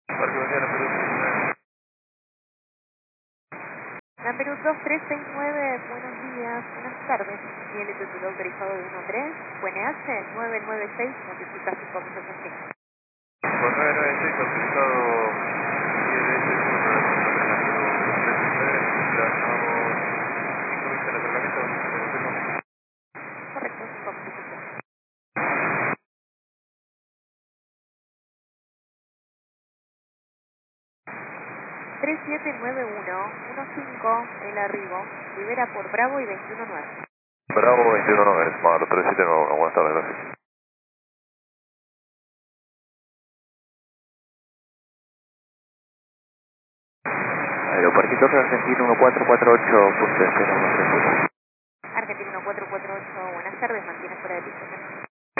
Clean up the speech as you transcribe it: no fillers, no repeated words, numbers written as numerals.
Parque Bandiera, Perú 369. Namperus 2369, buenos días, buenas tardes. Tiene tu título autorizado de 13, QNH 996, modifica su conversación. Por 996 autorizado ILS 193, ya estamos 5 minutos en el tratamiento, ¿me confirmo? Correcto, su conversación. 3791, 15, el arribo, libera por Bravo y 219. Bravo 219, Mar 3791, buenas tardes, gracias. Aeropuerto Argentino 1448, punto de espera, Argentina 1448, buenas tardes, mantiene fuera de pista.